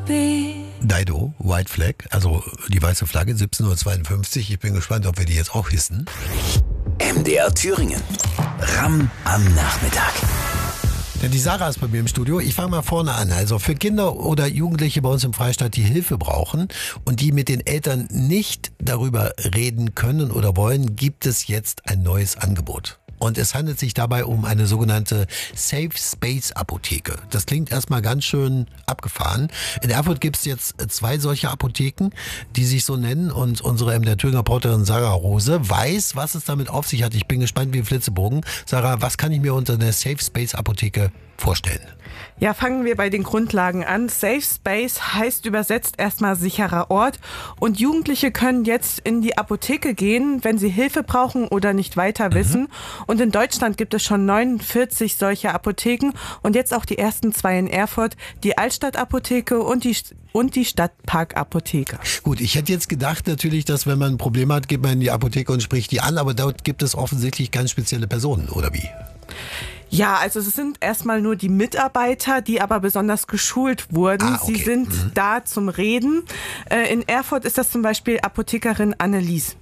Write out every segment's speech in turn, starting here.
Dido, White Flag, also die weiße Flagge, 17:52 Uhr. Ich bin gespannt, ob wir die jetzt auch hissen. MDR Thüringen. Ram am Nachmittag. Denn die Sarah ist bei mir im Studio. Ich fange mal vorne an. Also für Kinder oder Jugendliche bei uns im Freistaat, die Hilfe brauchen und die mit den Eltern nicht darüber reden können oder wollen, gibt es jetzt ein neues Angebot. Und es handelt sich dabei um eine sogenannte Safe Space Apotheke. Das klingt erstmal ganz schön abgefahren. In Erfurt gibt es jetzt 2 solche Apotheken, die sich so nennen. Und unsere MDR Thüringen Reporterin Sarah Rose weiß, was es damit auf sich hat. Ich bin gespannt wie ein Flitzebogen. Sarah, was kann ich mir unter einer Safe Space Apotheke vorstellen? Ja, fangen wir bei den Grundlagen an. Safe Space heißt übersetzt erstmal sicherer Ort. Und Jugendliche können jetzt in die Apotheke gehen, wenn sie Hilfe brauchen oder nicht weiter wissen. Und in Deutschland gibt es schon 49 solche Apotheken und jetzt auch die ersten 2 in Erfurt, die Altstadtapotheke und die Stadtparkapotheke. Gut, ich hätte jetzt gedacht natürlich, dass wenn man ein Problem hat, geht man in die Apotheke und spricht die an, aber dort gibt es offensichtlich ganz spezielle Personen, oder wie? Ja, also es sind erstmal nur die Mitarbeiter, die aber besonders geschult wurden. Okay. Sie sind da zum Reden. In Erfurt ist das zum Beispiel Apothekerin Annelies.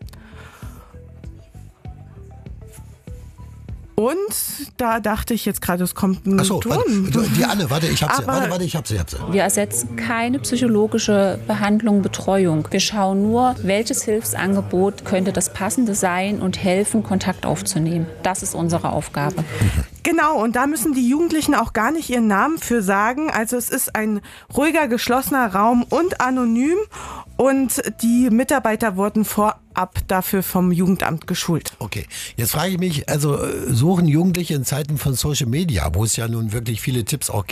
Und da dachte ich jetzt gerade, es kommt ein Achso, Ton. die Anne, warte, ich hab sie. Warte, ich hab sie. Wir ersetzen keine psychologische Behandlung, Betreuung. Wir schauen nur, welches Hilfsangebot könnte das passende sein und helfen, Kontakt aufzunehmen. Das ist unsere Aufgabe. Genau, und da müssen die Jugendlichen auch gar nicht ihren Namen für sagen. Also es ist ein ruhiger, geschlossener Raum und anonym. Und die Mitarbeiter wurden vorab dafür vom Jugendamt geschult. Okay, jetzt frage ich mich, also suchen Jugendliche in Zeiten von Social Media, wo es ja nun wirklich viele Tipps auch gibt,